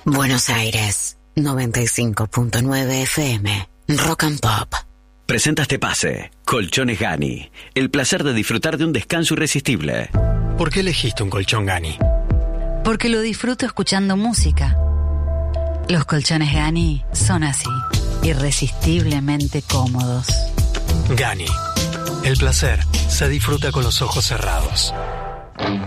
Buenos Aires, 95.9 FM, Rock and Pop. Presenta este pase, Colchones Gani. El placer de disfrutar de un descanso irresistible. ¿Por qué elegiste un colchón Gani? Porque lo disfruto escuchando música. Los colchones Gani son así, irresistiblemente cómodos. Gani. El placer se disfruta con los ojos cerrados.